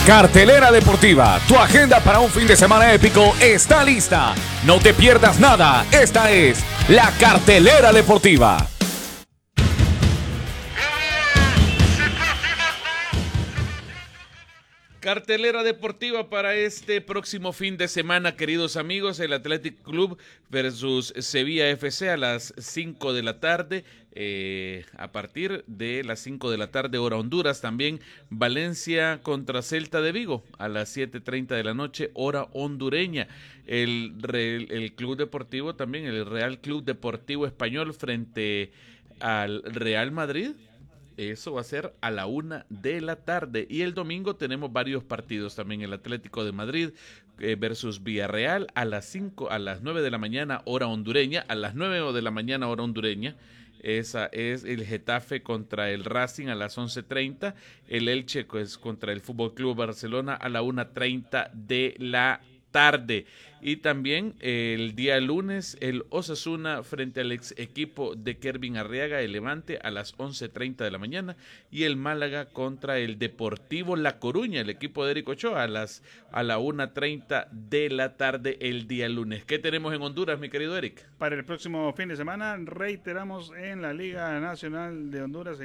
Cartelera Deportiva, tu agenda para un fin de semana épico está lista. No te pierdas nada, esta es la Cartelera Deportiva. Cartelera deportiva para este próximo fin de semana, queridos amigos, el Athletic Club versus Sevilla FC a las 5 de la tarde, a partir de las 5 de la tarde hora Honduras, también Valencia contra Celta de Vigo a las 7:30 de la noche hora hondureña, el Club Deportivo también, el Real Club Deportivo Español frente al Real Madrid. Eso va a ser a la 1 de la tarde. Y el domingo tenemos varios partidos también. El Atlético de Madrid versus Villarreal a las 9 de la mañana, hora hondureña. A las 9 de la mañana, hora hondureña. Esa es el Getafe contra el Racing a las 11:30. El Elche contra el Fútbol Club Barcelona a la 1:30 de la tarde. Y también el día lunes el Osasuna frente al ex equipo de Kervin Arriaga, el Levante, a las 11:30 de la mañana, y el Málaga contra el Deportivo La Coruña, el equipo de Eric Ochoa, a la 1:30 de la tarde el día lunes. ¿Qué tenemos en Honduras, mi querido Eric? Para el próximo fin de semana reiteramos en la Liga Nacional de Honduras